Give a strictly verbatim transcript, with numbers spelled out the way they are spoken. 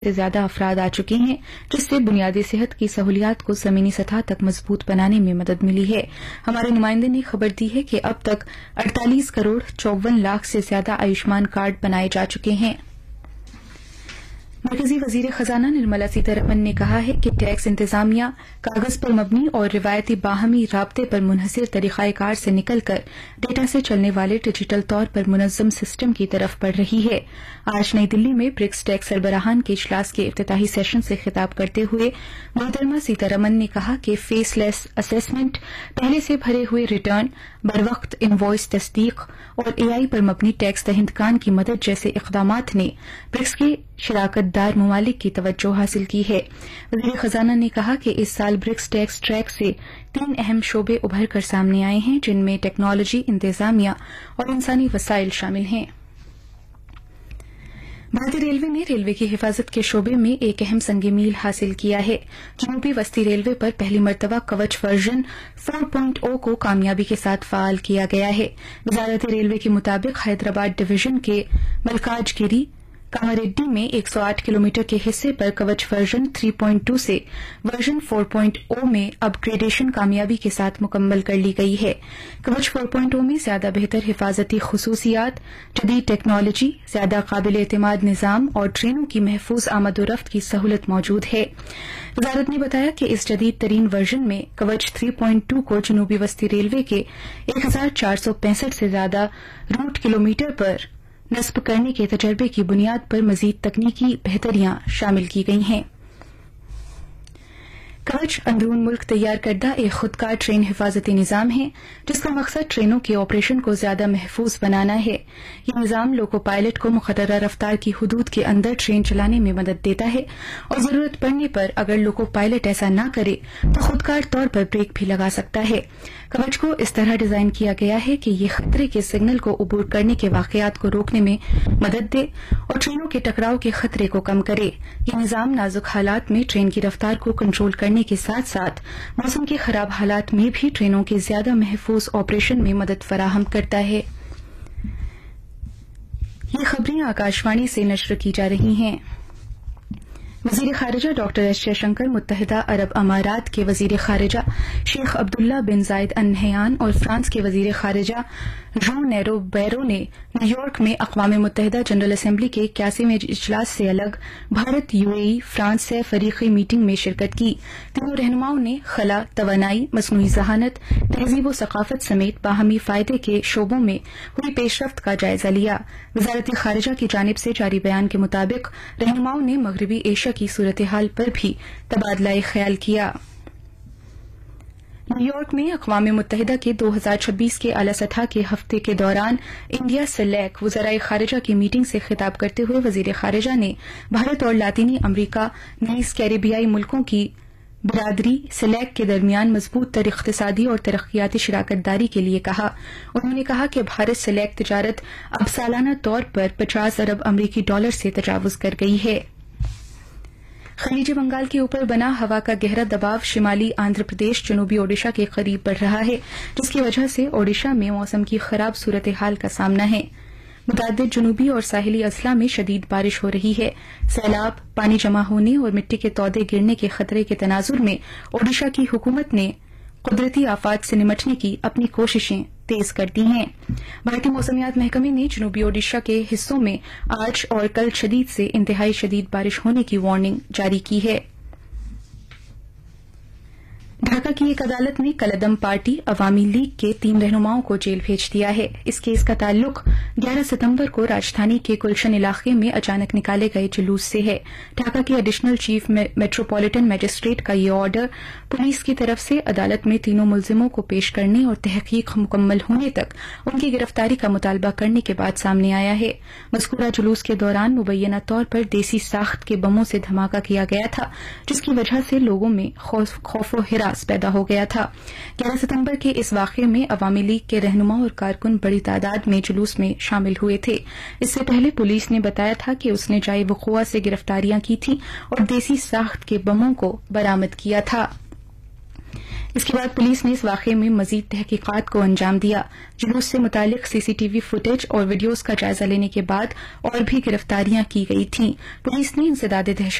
سے زیادہ افراد آ چکے ہیں، جس سے بنیادی صحت کی سہولیات کو زمینی سطح تک مضبوط بنانے میں مدد ملی ہے۔ ہمارے نمائندے نے خبر دی ہے کہ اب تک اڑتالیس کروڑ چون لاکھ سے زیادہ آیوشمان کارڈ بنائے جا چکے ہیں۔ مرکزی وزیر خزانہ نرملا سیتارمن نے کہا ہے کہ ٹیکس انتظامیہ کاغذ پر مبنی اور روایتی باہمی رابطے پر منحصر طریقہ کار سے نکل کر ڈیٹا سے چلنے والے ڈیجیٹل طور پر منظم سسٹم کی طرف بڑھ رہی ہے۔ آج نئی دلی میں برکس ٹیکس سربراہان کے اجلاس کے افتتاحی سیشن سے خطاب کرتے ہوئے محترمہ سیتارمن نے کہا کہ فیس لیس اسسمنٹ، پہلے سے بھرے ہوئے ریٹرن، بروقت انوائس تصدیق اور اے آئی پر مبنی ٹیکس دہندگان کی مدد جیسے اقدامات نے برکس کے شراکت دار ممالک کی توجہ حاصل کی ہے۔ وزیر خزانہ نے کہا کہ اس سال برکس ٹیکس ٹریک سے تین اہم شعبے ابھر کر سامنے آئے ہیں، جن میں ٹیکنالوجی، انتظامیہ اور انسانی وسائل شامل ہیں۔ بھارتی ریلوے نے ریلوے کی حفاظت کے شعبے میں ایک اہم سنگ میل حاصل کیا ہے۔ جنوبی وسطی ریلوے پر پہلی مرتبہ کوچ ورژن چار پوائنٹ صفر کو کامیابی کے ساتھ فعال کیا گیا ہے۔ وزارت ریلوے کے مطابق حیدرآباد ڈویژن کے ملکاج گیری کاماریڈی میں ایک سو آٹھ کلومیٹر کے حصے پر کوچ ورژن تین پوائنٹ دو سے ورژن چار پوائنٹ صفر میں اپ گریڈیشن کامیابی کے ساتھ مکمل کر لی گئی ہے۔ کوچ چار پوائنٹ صفر میں زیادہ بہتر حفاظتی خصوصیات، جدید ٹیکنالوجی، زیادہ قابل اعتماد نظام اور ٹرینوں کی محفوظ آمد و رفت کی سہولت موجود ہے۔ وزارت نے بتایا کہ اس جدید ترین ورژن میں کوچ تین پوائنٹ دو کو جنوبی وسطی ریلوے کے ایک ہزار چار سو پینسٹھ سے زیادہ روٹ کلومیٹر پر نصب کرنے کے تجربے کی بنیاد پر مزید تکنیکی بہتریاں شامل کی گئی ہیں۔ کوچ اندرون ملک تیار کردہ ایک خودکار ٹرین حفاظتی نظام ہے، جس کا مقصد ٹرینوں کے آپریشن کو زیادہ محفوظ بنانا ہے۔ یہ نظام لوکو پائلٹ کو مقررہ رفتار کی حدود کے اندر ٹرین چلانے میں مدد دیتا ہے اور ضرورت پڑنے پر اگر لوکو پائلٹ ایسا نہ کرے تو خودکار طور پر بریک بھی لگا سکتا ہے۔ کوچ کو اس طرح ڈیزائن کیا گیا ہے کہ یہ خطرے کے سگنل کو عبور کرنے کے واقعات کو روکنے میں مدد دے اور ٹرینوں کے ٹکراؤ کے خطرے کو کم کرے۔ یہ نظام نازک حالات میں ٹرین کی رفتار کو کنٹرول کرنے کے ساتھ ساتھ موسم کے خراب حالات میں بھی ٹرینوں کے زیادہ محفوظ آپریشن میں مدد فراہم کرتا ہے۔ یہ خبریں آکاشوانی سے نشر کی جا رہی ہیں۔ وزیر خارجہ ڈاکٹر ایس جے شنکر متحدہ عرب امارات کے وزیر خارجہ شیخ عبداللہ بن زائد ال نہیان اور فرانس کے وزیر خارجہ ژان نیرو بیرو نے نیو یارک میں اقوام متحدہ جنرل اسمبلی کے اکیاسویں اجلاس سے الگ Bharat you a E France سے فریقی میٹنگ میں شرکت کی۔ تینوں رہنماؤں نے خلا، توانائی، مصنوعی ذہانت، تہذیب و ثقافت سمیت باہمی فائدے کے شعبوں میں ہوئی پیش رفت کا جائزہ لیا۔ وزارت خارجہ کی جانب سے جاری بیان کے مطابق رہنماؤں نے مغربی ایشیا کی صورتحال پر بھی تبادلہ خیال کیا۔ نیو یارک میں اقوام متحدہ کے دو ہزار چھبیس کے اعلی سطح کے ہفتے کے دوران انڈیا سلیک وزرائے خارجہ کی میٹنگ سے خطاب کرتے ہوئے وزیر خارجہ نے بھارت اور لاطینی امریکہ نیز کیریبیائی ملکوں کی برادری سلیک کے درمیان مضبوط تر اقتصادی اور ترقیاتی شراکت داری کے لیے کہا۔ انہوں نے کہا کہ بھارت سلیک تجارت اب سالانہ طور پر پچاس ارب امریکی ڈالر سے تجاوز کر گئی ہے۔ خلیج بنگال کے اوپر بنا ہوا کا گہرا دباؤ شمالی آندھرا پردیش، جنوبی اوڈیشہ کے قریب بڑھ رہا ہے، جس کی وجہ سے اوڈیشہ میں موسم کی خراب صورتحال کا سامنا ہے۔ متعدد جنوبی اور ساحلی اضلاع میں شدید بارش ہو رہی ہے۔ سیلاب، پانی جمع ہونے اور مٹی کے تودے گرنے کے خطرے کے تناظر میں اوڈیشہ کی حکومت نے قدرتی آفات سے نمٹنے کی اپنی کوششیں تیز کر دی ہیں۔ بھارتی موسمیات محکمے نے جنوبی اوڈیشہ کے حصوں میں آج اور کل شدید سے انتہائی شدید بارش ہونے کی وارننگ جاری کی ہے۔ ڈھاکہ کی ایک عدالت نے کلعدم پارٹی عوامی لیگ کے تین رہنماؤں کو جیل بھیج دیا ہے۔ اس کیس کا تعلق گیارہ ستمبر کو راجدھانی کے گلشن علاقے میں اچانک نکالے گئے جلوس سے ہے۔ ڈھاکہ کے ایڈیشنل چیف میٹروپولیٹن میجسٹریٹ کا یہ آرڈر پولیس کی طرف سے عدالت میں تینوں ملزموں کو پیش کرنے اور تحقیق مکمل ہونے تک ان کی گرفتاری کا مطالبہ کرنے کے بعد سامنے آیا ہے۔ مذکورہ جلوس کے دوران مبینہ طور پر دیسی ساخت کے بموں سے دھماکہ کیا گیا تھا، جس کی وجہ سے لوگوں میں خوف و ہراس پیدا ہو گیا تھا۔ گیارہ ستمبر کے اس واقعے میں عوامی لیگ کے رہنما اور کارکن بڑی تعداد میں جلوس میں شامل ہوئے تھے۔ اس سے پہلے پولیس نے بتایا تھا کہ اس نے جائے وقوع سے گرفتاریاں کی تھیں اور دیسی ساخت کے بموں کو برآمد کیا تھا۔ اس کے بعد پولیس نے اس واقعے میں مزید تحقیقات کو انجام دیا. جلوس سے متعلق سی سی ٹی وی فوٹیج اور ویڈیوز کا جائزہ لینے کے بعد اور بھی گرفتاریاں کی گئی تھیں. پولیس نے انسداد دہشت